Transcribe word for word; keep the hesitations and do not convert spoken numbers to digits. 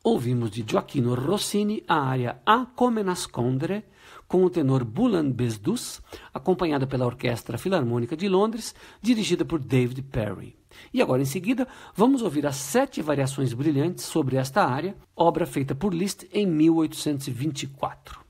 Ouvimos de Gioacchino Rossini a área A Come Nascondere, com o tenor Bulhan Bezdus, acompanhada pela Orquestra Filarmônica de Londres, dirigida por David Perry. E agora, em seguida, vamos ouvir as sete variações brilhantes sobre esta área, obra feita por Liszt em mil oitocentos e vinte e quatro.